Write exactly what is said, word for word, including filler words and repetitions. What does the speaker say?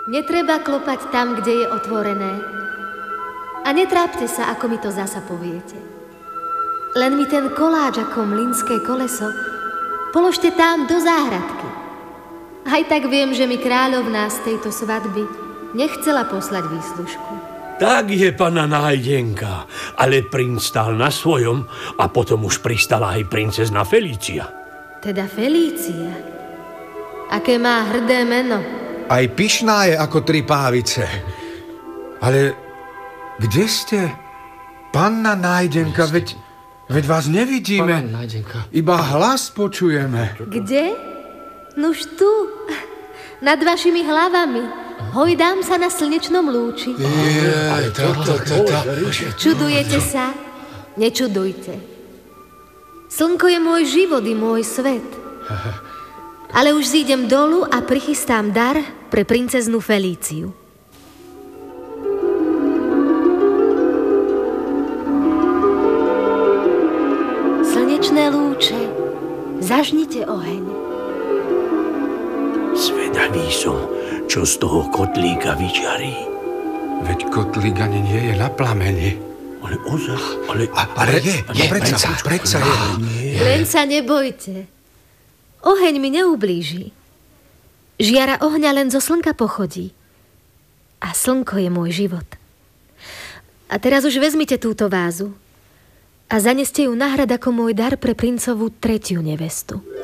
Netreba klopať tam, kde je otvorené. A netrápte sa, ako mi to zasa poviete. Len mi ten koláč ako mlynské koleso položte tam do záhradky. Aj tak viem, že mi kráľovná z tejto svadby nechcela poslať výslužku. Tak je, panna Nájdenka, ale princ stál na svojom a potom už pristala aj princezna Felícia. Teda Felícia? Aké má hrdé meno. Aj pyšná je ako tri pávice. Ale kde ste? Panna Nájdenka, veď, veď vás nevidíme. Panna Nájdenka. Iba hlas počujeme. Kde? Nuž tu, nad vašimi hlavami. Hojdám sa na slnečnom lúči. Je, to, to, to, to. Čudujete sa? Nečudujte. Slnko je môj život i môj svet. Ale už zídem dolu a prichystám dar pre princeznú Felíciu. Slnečné lúče, zažnite oheň. Zvedavý som, čo z toho kotlíka vyčarí. Veď kotlík ani nie je na plameni. Ale ozaj, ale... A, ale je, je, predsa, predsa je. Len sa nebojte. Oheň mi neublíži. Žiara ohňa len zo slnka pochodí. A slnko je môj život. A teraz už vezmite túto vázu a zaneste ju na hrad ako môj dar pre princovú tretiu nevestu.